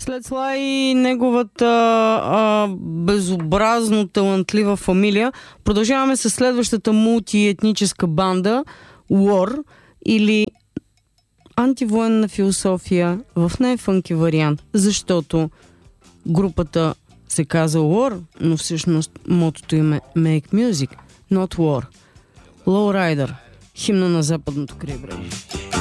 След Слай и неговата безобразно талантлива фамилия, продължаваме с следващата мултиетническа банда War, или антивоенна философия в най-фънки вариант, защото групата се казва War, но всъщност мотото им е Make Music, not War. Lowrider, химна на западното крайбрежие.